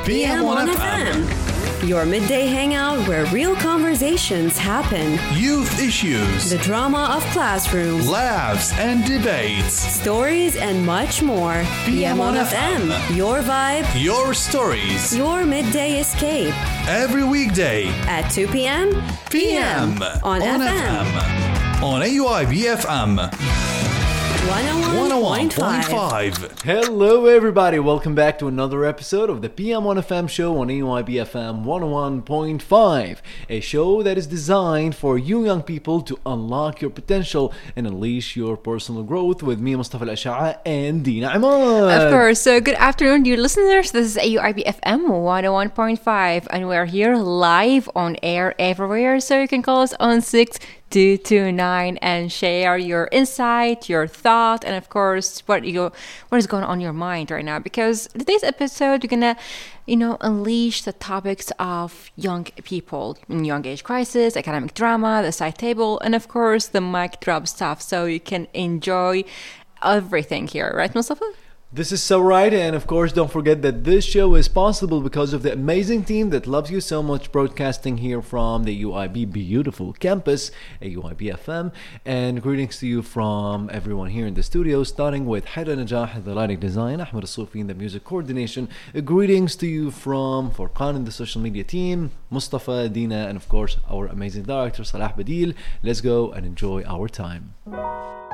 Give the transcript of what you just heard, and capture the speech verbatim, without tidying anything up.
P M one F M. Your midday hangout where real conversations happen. Youth issues. The drama of classrooms. Laughs and debates. Stories and much more. P M one F M. Your vibe. Your stories. Your midday escape. Every weekday. At two p.m. P M. On, on F M. F M. On A U I B F M. one oh one point five. Hello everybody, welcome back to another episode of the P M one F M show on A U I B F M one oh one point five, a show that is designed for you young people to unlock your potential and unleash your personal growth with me, Mustafa Al-Asha'a, and Dina Ahmad. Of course, so good afternoon dear listeners, this is A U I B F M one oh one point five and we're here live on air everywhere, so you can call us on six two two nine and share your insight, your thought, and of course what you what is going on in your mind right now, because today's episode we're gonna you know unleash the topics of young people in young age crisis, academic drama, the side table, and of course the mic drop stuff, so you can enjoy everything here, right Mustafa? This is so right, and of course don't forget that this show is possible because of the amazing team that loves you so much, broadcasting here from the U I B beautiful campus, A U I B F M, and greetings to you from everyone here in the studio, starting with Haida Najah, the lighting design, Ahmed Al-Soufi in the music coordination. Greetings to you from Furqan in the social media team, Mustafa, Dina, and of course our amazing director Salah Badil. Let's go and enjoy our time.